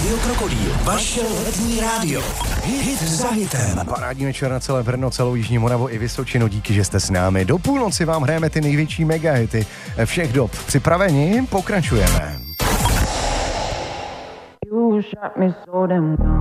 Rádio Krokodýl, vaše letní rádio. Hit za hitem. Parádní večer na celé Brno, celou Jižní Moravu i Vysočinu. Díky, že jste s námi. Do půlnoci vám hrajeme ty největší megahity všech dob. Připraveni? Pokračujeme. You shot me so damn well.